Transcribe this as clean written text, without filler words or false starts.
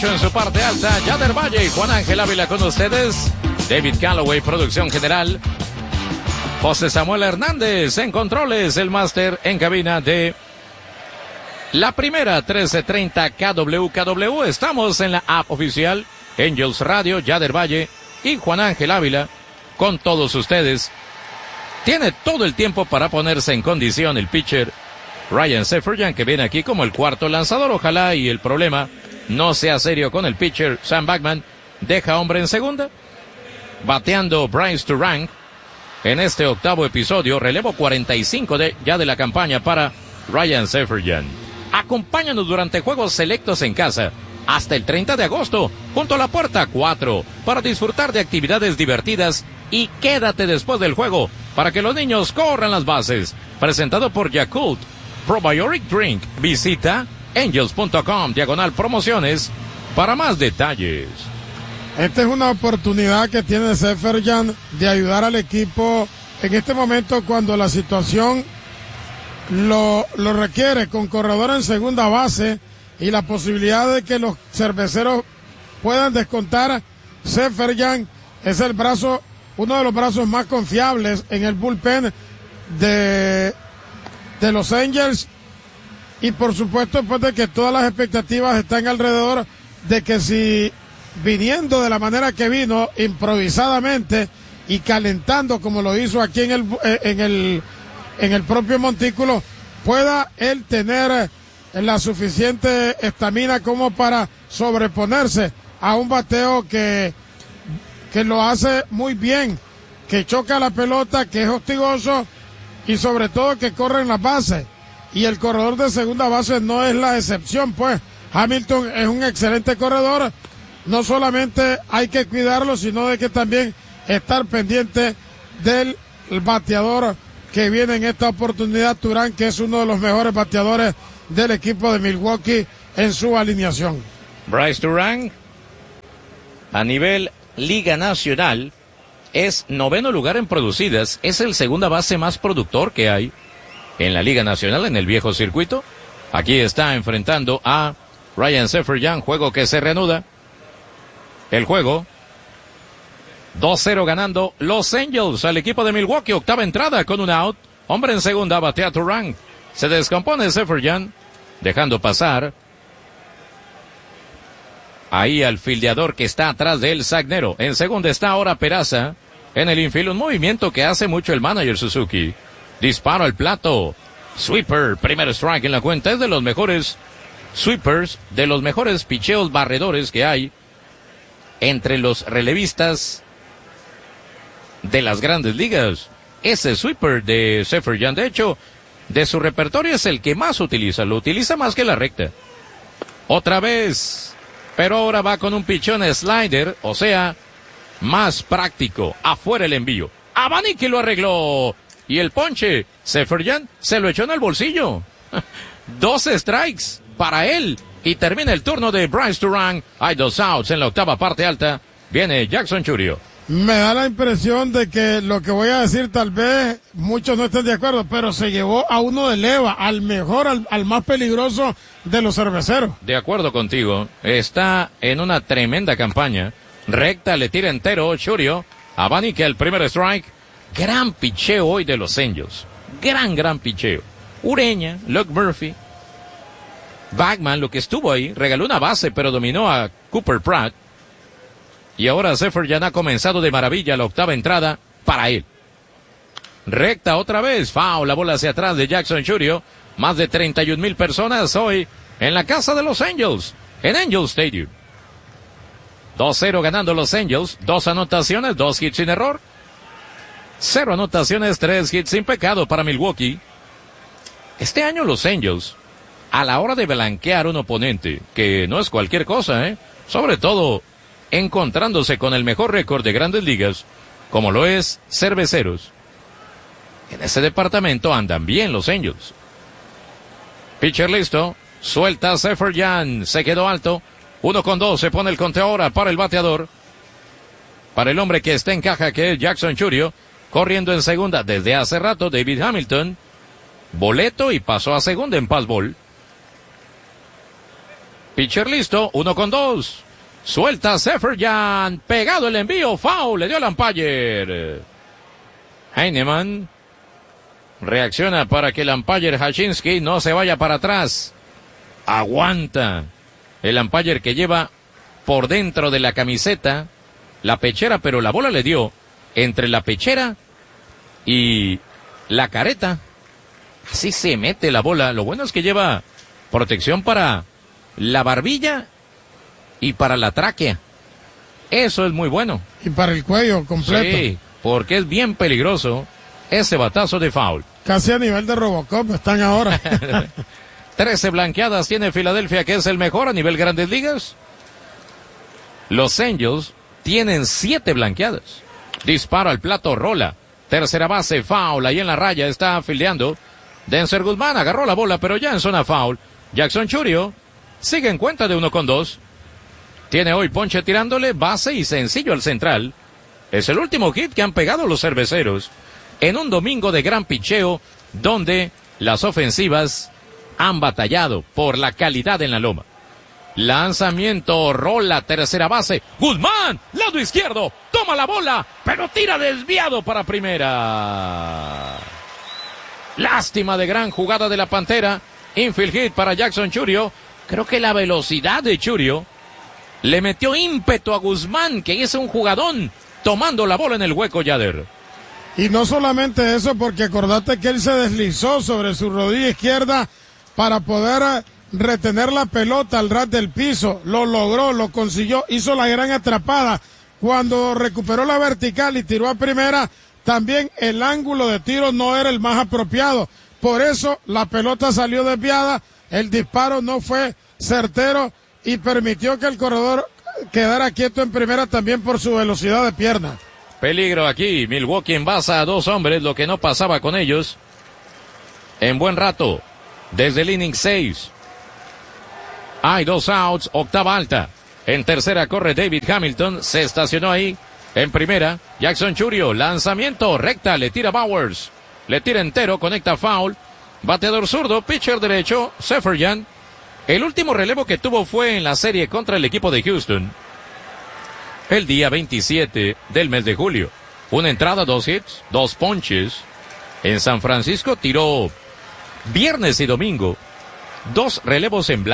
En su parte alta, Yader Valle y Juan Ángel Ávila con ustedes. David Calloway, producción general. José Samuel Hernández en controles, el máster en cabina de la primera 1330 KWKW. Estamos en la app oficial Angels Radio, Yader Valle y Juan Ángel Ávila con todos ustedes. Tiene todo el tiempo para ponerse en condición el pitcher Ryan Seferian, que viene aquí como el cuarto lanzador. Ojalá y el problema no sea serio con el pitcher Sam Bachman. Deja hombre en segunda. Bateando Bryce Turang en este octavo episodio. Relevo 45 ya de la campaña para Ryan Seferian. Acompáñanos durante juegos selectos en casa hasta el 30 de agosto junto a la puerta 4 para disfrutar de actividades divertidas y quédate después del juego para que los niños corran las bases. Presentado por Yakult Probiotic Drink. Visita angels.com/promociones para más detalles. Esta es una oportunidad que tiene Seferian de ayudar al equipo en este momento cuando la situación lo requiere, con corredor en segunda base y la posibilidad de que los cerveceros puedan descontar. Seferian es uno de los brazos más confiables en el bullpen de los Angels. Y por supuesto, después de que todas las expectativas están alrededor de que si viniendo de la manera que vino, improvisadamente y calentando como lo hizo aquí en el propio montículo, pueda él tener la suficiente estamina como para sobreponerse a un bateo que lo hace muy bien, que choca la pelota, que es hostigoso y sobre todo que corre en las bases. Y el corredor de segunda base no es la excepción, pues. Hamilton es un excelente corredor. No solamente hay que cuidarlo, sino de que también estar pendiente del bateador que viene en esta oportunidad, Turang, que es uno de los mejores bateadores del equipo de Milwaukee en su alineación. Bryce Turang, a nivel Liga Nacional, es 9º lugar en producidas. Es el segunda base más productor que hay en la Liga Nacional, en el viejo circuito. Aquí está enfrentando a Ryan Seferian, juego que se reanuda. El juego 2-0 ganando los Angels al equipo de Milwaukee. Octava entrada con un out. Hombre en segunda, batea Turang. Se descompone Seferian, dejando pasar ahí al fildeador que está atrás de él, Sagnero. En segunda está ahora Peraza. En el infield, un movimiento que hace mucho el manager Suzuki. Disparo al plato. Sweeper, primer strike en la cuenta. Es de los mejores sweepers, de los mejores picheos barredores que hay entre los relevistas de las grandes ligas. Ese sweeper de Seferian, de hecho, de su repertorio es el que más utiliza. Lo utiliza más que la recta. Otra vez. Pero ahora va con un pichón slider, o sea, más práctico. Afuera el envío. Abanique lo arregló. Y el ponche, Seferian se lo echó en el bolsillo. 12 strikes para él. Y termina el turno de Bryce Turang. Hay 2 outs en la octava parte alta. Viene Jackson Chourio. Me da la impresión de que lo que voy a decir tal vez muchos no estén de acuerdo, pero se llevó a uno de leva, al mejor, al más peligroso de los cerveceros. De acuerdo contigo. Está en una tremenda campaña. Recta, le tira entero Chourio. Abanique el primer strike. Gran picheo hoy de los Angels. Gran picheo. Ureña, Luke Murphy, Bachman, lo que estuvo ahí, regaló una base, pero dominó a Cooper Pratt. Y ahora Seferian ha comenzado de maravilla la octava entrada para él. Recta otra vez, foul, la bola hacia atrás de Jackson Chourio. Más de 31,000 personas hoy en la casa de los Angels, en Angel Stadium. 2-0 ganando los Angels, 2 anotaciones, 2 hits sin error. 0 anotaciones, 3 hits sin pecado para Milwaukee. Este año los Angels, a la hora de blanquear un oponente, que no es cualquier cosa, sobre todo encontrándose con el mejor récord de grandes ligas, como lo es Cerveceros. En ese departamento andan bien los Angels. Pitcher listo, suelta Seferian, se quedó alto, 1-2, se pone el conteo ahora para el bateador. Para el hombre que está en caja, que es Jackson Chourio, corriendo en segunda desde hace rato, David Hamilton. Boleto y pasó a segunda en fastball. Pitcher listo, 1-2. Suelta Seferian, pegado el envío, foul, le dio el umpire. Heinemann reacciona para que el umpire Hachinski no se vaya para atrás. Aguanta el umpire que lleva por dentro de la camiseta la pechera, pero la bola le dio entre la pechera y la careta. Así se mete la bola. Lo bueno es que lleva protección para la barbilla y para la tráquea. Eso es muy bueno. Y para el cuello completo. Sí, porque es bien peligroso ese batazo de foul. Casi a nivel de Robocop están ahora. 13 blanqueadas tiene Filadelfia, que es el mejor a nivel Grandes Ligas. Los Angels tienen 7 blanqueadas. Disparo al plato, rola. Tercera base, foul. Ahí en la raya está fildeando Denzer Guzmán. Agarró la bola, pero ya en zona foul. Jackson Chourio sigue en cuenta de 1-2. Tiene hoy ponche tirándole, base y sencillo al central. Es el último hit que han pegado los cerveceros en un domingo de gran picheo, donde las ofensivas han batallado por la calidad en la loma. Lanzamiento, rola, tercera base. Guzmán, lado izquierdo, toma la bola, pero tira desviado para primera. Lástima de gran jugada de la Pantera. Infield hit para Jackson Chourio. Creo que la velocidad de Chourio le metió ímpetu a Guzmán, que es un jugadón, tomando la bola en el hueco, Yader. Y no solamente eso, porque acordate que él se deslizó sobre su rodilla izquierda para poder retener la pelota al ras del piso. Lo logró, lo consiguió, hizo la gran atrapada. Cuando recuperó la vertical y tiró a primera, también el ángulo de tiro no era el más apropiado. Por eso la pelota salió desviada, el disparo no fue certero y permitió que el corredor quedara quieto en primera también por su velocidad de pierna. Peligro aquí, Milwaukee envasa a 2 hombres, lo que no pasaba con ellos en buen rato, desde el inning 6. Hay 2 outs, octava alta. En tercera corre David Hamilton, se estacionó ahí. En primera, Jackson Chourio, lanzamiento, recta, le tira Bowers. Le tira entero, conecta foul. Bateador zurdo, pitcher derecho, Seferian. El último relevo que tuvo fue en la serie contra el equipo de Houston, el día 27 del mes de julio. Una entrada, 2 hits, 2 ponches. En San Francisco tiró viernes y domingo 2 relevos en blanco.